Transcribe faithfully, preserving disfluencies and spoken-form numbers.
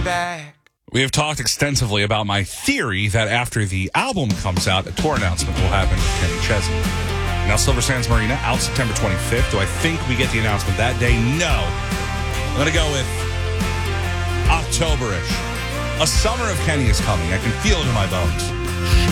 back. We have talked extensively about my theory that after the album comes out, a tour announcement will happen with Kenny Chesney. Now, Silver Sands Marina out September twenty-fifth. Do I think we get the announcement that day? No. I'm going to go with October-ish. A summer of Kenny is coming. I can feel it in my bones.